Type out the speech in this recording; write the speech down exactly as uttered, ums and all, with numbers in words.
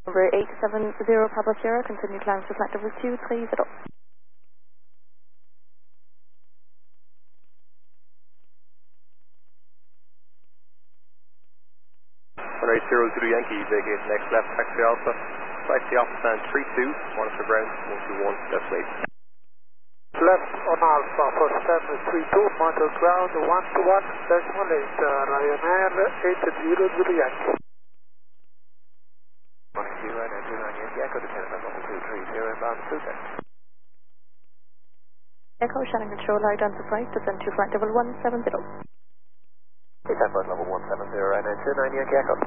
Number eight seven zero Papa Sierra, continue climb to flight level two three zero. one eight zero Zulu Yankee, vacate next left, taxi Alpha, flight to the Alpha stand three two, monitor ground, one two one, destination. Left on Alpha, for stand three two, monitor ground, one two one, decimal eight, uh, Ryanair eight zero Zulu Yankee. one zero nine two nine Yankee, Echo to Canada, level two three zero, inbound two ten. Echo, Shannon controller identified, descend to flight level one seven zero. Descend flight level one seven zero, nine two nine Yankee, Echo.